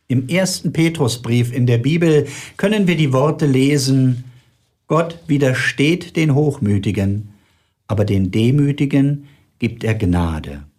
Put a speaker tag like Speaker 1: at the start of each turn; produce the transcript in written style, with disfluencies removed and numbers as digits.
Speaker 1: Im 1. Petrusbrief in der Bibel können wir die Worte lesen: Gott widersteht den Hochmütigen, aber den Demütigen gibt er Gnade.